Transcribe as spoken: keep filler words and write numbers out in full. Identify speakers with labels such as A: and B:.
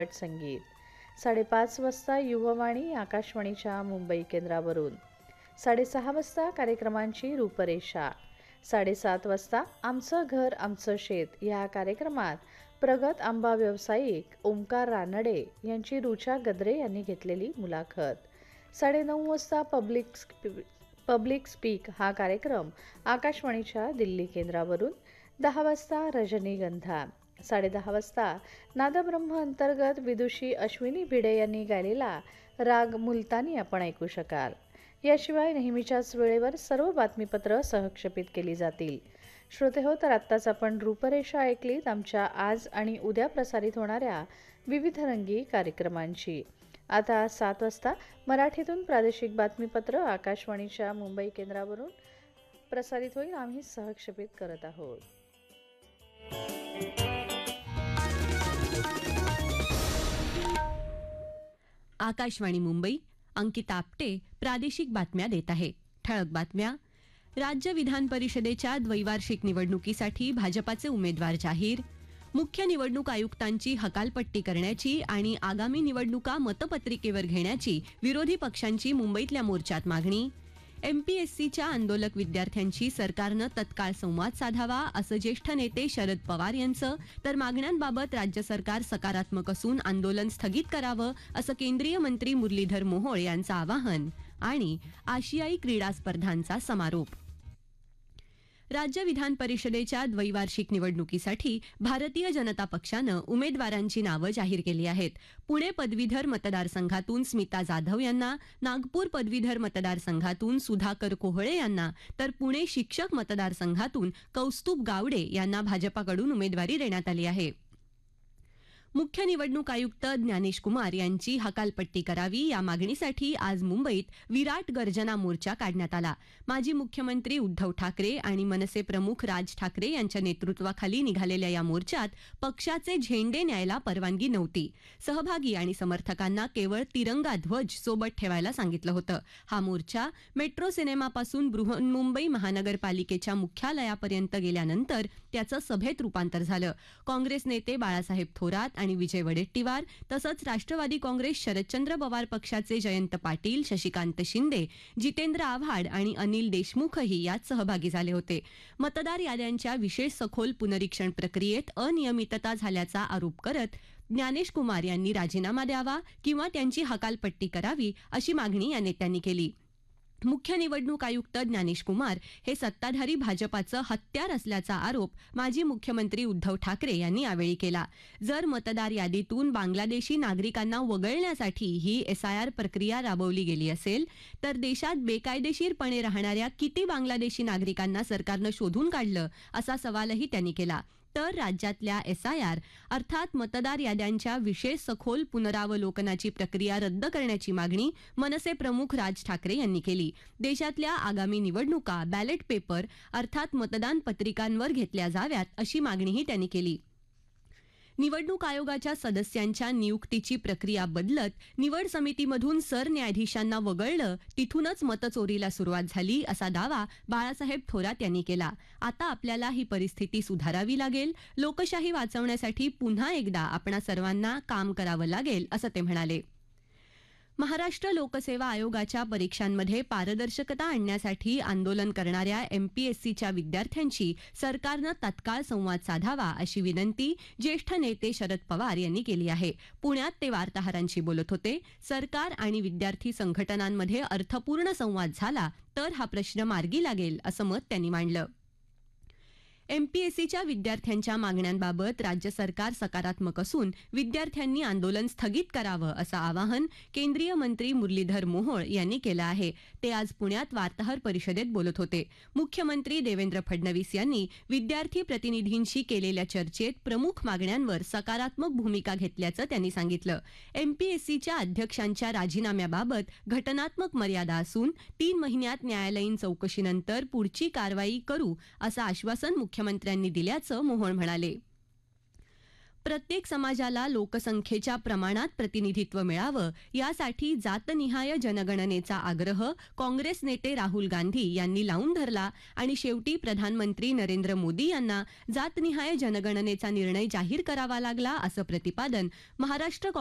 A: संगीत साडेपाच वाजता युववाणी आकाशवाणीच्या मुंबई केंद्रावरून, साडेसहा वाजता कार्यक्रमांची रूपरेषा, साडेसात वाजता आमचं घर आमचं शेत या कार्यक्रमात प्रगत आंबा व्यावसायिक ओंकार रानडे यांची रुचा गद्रे यांनी घेतलेली मुलाखत, साडेनऊ वाजता पब्लिक पब्लिक स्पीक हा कार्यक्रम आकाशवाणीच्या दिल्ली केंद्रावरून, दहा वाजता रजनीगंधा, साडेदहा वाजता नादब्रह्म अंतर्गत विदुषी अश्विनी भिडे यांनी गायलेला राग मुलतानी आपण ऐकू शकाल. याशिवाय नेहमीच्याच वेळेवर सर्व बातमीपत्र सहक्षेपित केली जातील. श्रोते हो, तर आत्ताच आपण रूपरेषा ऐकलीत आमच्या आज आणि उद्या प्रसारित होणाऱ्या विविध रंगी कार्यक्रमांची. आता सात वाजता मराठीतून प्रादेशिक बातमीपत्र आकाशवाणीच्या मुंबई केंद्रावरून प्रसारित होईल. आम्ही सहक्षेपित करत आहोत.
B: आकाशवाणी मुंबई, अंकिता आपटे प्रादेशिक बातम्या देत आहे. ठळक बातम्या. राज्य विधान परिषदेच्या द्वैवार्षिक निवडणुकीसाठी भाजपाचे उमेदवार जाहीर. मुख्य निवडणूक आयुक्तांची हकालपट्टी करण्याची आणि आगामी निवडणुका मतपत्रिकेवर घेण्याची विरोधी पक्षांची मुंबईतल्या मोर्चात मागणी. एमपीएससीच्या आंदोलक विद्यार्थ्यांशी सरकारनं तत्काळ संवाद साधावा असं ज्येष्ठ नेते शरद पवार यांचं, तर मागण्यांबाबत राज्य सरकार सकारात्मक असून आंदोलन स्थगित करावं असं केंद्रीय मंत्री मुरलीधर मोहोळ यांचं आवाहन. आणि आशियाई क्रीडा स्पर्धांचा समारोप. राज्य विधान परिषदेच्या द्वैवार्षिक निवडणुकीसाठी भारतीय जनता पक्षानं उमेदवारांची नावं जाहीर केली आहेत. पुणे पदवीधर मतदारसंघातून स्मिता जाधव यांना, नागपूर पदवीधर मतदारसंघातून सुधाकर कोहळे यांना, तर पुणे शिक्षक मतदारसंघातून कौस्तुभ गावडे यांना भाजपाकडून उमेदवारी देण्यात आली आहे. मुख्य निवडणूक आयुक्त ज्ञानेश कुमार यांची हकालपट्टी करावी या मागणीसाठी आज मुंबईत विराट गर्जना मोर्चा काढण्यात आला. माजी मुख्यमंत्री उद्धव ठाकरे आणि मनसे प्रमुख राज ठाकरे यांच्या नेतृत्वाखाली निघालेल्या या मोर्चात पक्षाचे झेंडे न्यायला परवानगी नव्हती. सहभागी आणि समर्थकांना केवळ तिरंगा ध्वज सोबत ठेवायला सांगितलं होतं. हा मोर्चा मेट्रो सिनेमापासून बृहन्मुंबई महानगरपालिकेच्या मुख्यालयापर्यंत गेल्यानंतर त्याचं सभेत रूपांतर झालं. काँग्रेस नेते बाळासाहेब थोरात आणि विजय वडेट्टीवार तसंच राष्ट्रवादी काँग्रेस शरदचंद्र पवार पक्षाचे जयंत पाटील, शशिकांत शिंदे, जितेंद्र आव्हाड आणि अनिल देशमुखही यात सहभागी झाले होते. मतदार याद्यांच्या विशेष सखोल पुनरीक्षण प्रक्रियेत अनियमितता झाल्याचा आरोप करत ज्ञानेश कुमार यांनी राजीनामा द्यावा किंवा त्यांची हकालपट्टी करावी अशी मागणी या नेत्यांनी केली. मुख्य निवडणूक आयुक्त ज्ञानेश कुमार हे सत्ताधारी भाजपाचं हत्यार असल्याचा आरोप माजी मुख्यमंत्री उद्धव ठाकरे यांनी यावेळी केला. जर मतदार यादीतून बांगलादेशी नागरिकांना वगळण्यासाठी ही एसआयआर प्रक्रिया राबवली गेली असेल तर देशात बेकायदेशीरपणे राहणाऱ्या किती बांगलादेशी नागरिकांना सरकारनं शोधून काढलं असा सवालही त्यांनी केला. तर राज्यातल्या एसआयआर अर्थात मतदार याद्यांच्या विशेष सखोल पुनरावलोकनाची प्रक्रिया रद्द करण्याची मागणी मनसे प्रमुख राज ठाकरे यांनी केली. देशातल्या आगामी निवडणुका बॅलेट पेपर अर्थात मतदान पत्रिकांवर घेतल्या जाव्यात अशी मागणीही त्यांनी केली. निवडणूक आयोगाच्या सदस्यांच्या नियुक्तीची प्रक्रिया बदलत निवड समितीमधून सरन्यायाधीशांना वगळलं, तिथूनच मतचोरीला सुरुवात झाली असा दावा बाळासाहेब थोरात यांनी केला. आता आपल्याला ही परिस्थिती सुधारावी लागेल. लोकशाही वाचवण्यासाठी पुन्हा एकदा आपणा सर्वांना काम करावं लागेल असं ते म्हणाले. महाराष्ट्र लोकसेवा आयोगाच्या परीक्षांमध्ये पारदर्शकता आणण्यासाठी आंदोलन करणाऱ्या एमपीएससीच्या विद्यार्थ्यांशी सरकारनं तत्काळ संवाद साधावा अशी विनंती ज्येष्ठ नेते शरद पवार यांनी केली आहे. पुण्यात ते वार्ताहरांशी बोलत होते. सरकार आणि विद्यार्थी संघटनांमध्ये अर्थपूर्ण संवाद झाला तर हा प्रश्न मार्गी लागेल असं मत त्यांनी मांडलं. एमपीएससीच्या विद्यार्थ्यांच्या मागण्यांबाबत राज्य सरकार सकारात्मक असून विद्यार्थ्यांनी आंदोलन स्थगित करावं असं आवाहन केंद्रीय मंत्री मुरलीधर मोहोळ यांनी केलं आहे. ते आज पुण्यात वार्ताहर परिषदेत बोलत होते. मुख्यमंत्री देवेंद्र फडणवीस यांनी विद्यार्थी प्रतिनिधींशी केलेल्या चर्चेत प्रमुख मागण्यांवर सकारात्मक भूमिका घेतल्याचं त्यांनी सांगितलं. एमपीएससीच्या अध्यक्षांच्या राजीनाम्याबाबत घटनात्मक मर्यादा असून तीन महिन्यात न्यायालयीन चौकशीनंतर पुढची कारवाई करू असं आश्वासन मुख्यमंत्र्यांनी दिल्याचं मोहोळ म्हणाले. प्रत्येक समाजाला लोकसंख्येच्या प्रमाणात प्रतिनिधित्व मिळावं यासाठी जातनिहाय जनगणनेचा आग्रह काँग्रेस नेते राहुल गांधी यांनी लावून धरला आणि शेवटी प्रधानमंत्री नरेंद्र मोदी यांना जातनिहाय जनगणनेचा निर्णय जाहीर करावा लागला असं प्रतिपादन महाराष्ट्र